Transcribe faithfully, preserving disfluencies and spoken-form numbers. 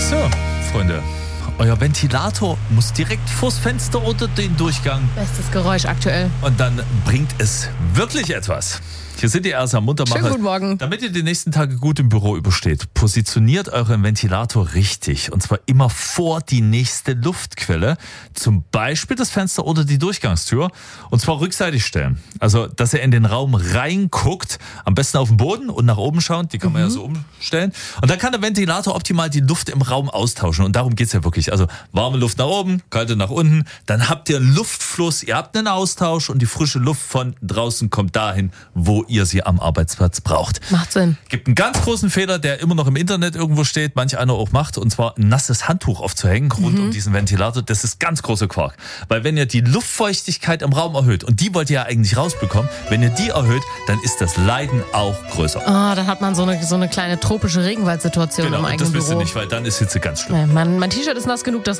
So, Freunde, euer Ventilator muss direkt vors Fenster oder den Durchgang. Bestes Geräusch aktuell. Und dann bringt es wirklich etwas. Hier sind die Ersa Muntermacher. Schönen guten Morgen. Damit ihr die nächsten Tage gut im Büro übersteht, positioniert euren Ventilator richtig. Und zwar immer vor die nächste Luftquelle. Zum Beispiel das Fenster oder die Durchgangstür. Und zwar rückseitig stellen. Also, dass ihr in den Raum reinguckt. Am besten auf den Boden und nach oben schauen. Die kann man mhm. ja so umstellen. Und dann kann der Ventilator optimal die Luft im Raum austauschen. Und darum geht's ja wirklich. Also, warme Luft nach oben, kalte nach unten. Dann habt ihr Luftfluss. Ihr habt einen Austausch. Und die frische Luft von draußen kommt dahin, wo ihr sie am Arbeitsplatz braucht. Macht Sinn. Gibt einen ganz großen Fehler, der immer noch im Internet irgendwo steht, manch einer auch macht, und zwar ein nasses Handtuch aufzuhängen rund mhm. um diesen Ventilator. Das ist ganz großer Quark. Weil wenn ihr die Luftfeuchtigkeit im Raum erhöht, und die wollt ihr ja eigentlich rausbekommen, wenn ihr die erhöht, dann ist das Leiden auch größer. Ah, dann hat man so eine, so eine kleine tropische Regenwaldsituation genau, im eigenen eigenen Büro. Genau, Büro. das willst du nicht, weil dann ist Hitze ganz schlimm. Nee, mein mein T-Shirt ist nass genug, das